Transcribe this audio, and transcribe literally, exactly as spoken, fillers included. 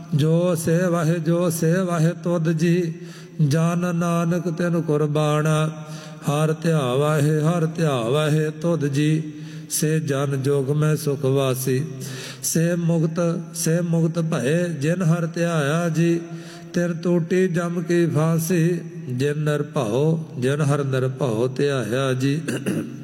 ਜੋ ਸੇ ਵਾਹਿ ਜੋ ਸੇ ਵਾਹਿ ਤੁਧ ਜੀ, ਜਨ ਨਾਨਕ ਤਿਨ ਕੁਰਬਾਨ। ਹਰ ਧਿਆਵਹਿ ਹਰ ਧਿਆਵਹਿ ਤੁਧ ਜੀ, ਸੇ ਜਨ ਜੋਗ ਮੈਂ ਸੁਖ ਵਾਸੀ। ਸੇ ਮੁਕਤ ਸੇ ਮੁਕਤ ਭਏ ਜਿਨ ਹਰ ਧਿਆਇਆ ਜੀ, ਤਿਨ ਟੂਟੀ ਜਮ ਕੀ ਫਾਂਸੀ। ਜਿਨ ਨਿਰਭਉ ਜਿਨ ਹਰ ਨਿਰਭਉ ਧਿਆਇਆ ਜੀ।